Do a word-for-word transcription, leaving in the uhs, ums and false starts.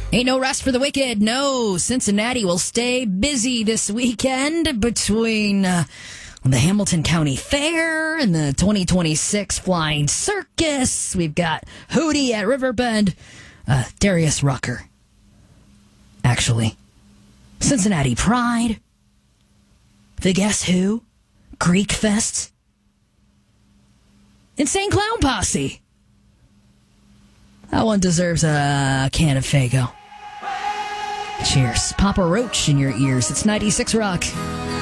Ain't no rest for the wicked. No, Cincinnati will stay busy this weekend between uh, the Hamilton County Fair and the twenty twenty-six Flying Circus. We've got Hootie at Riverbend. Uh, Darius Rucker. Actually. Cincinnati Pride. The Guess Who. Greek Fest. Insane Clown Posse. That one deserves a can of Faygo. Cheers. Papa Roach in your ears. It's ninety-six Rock.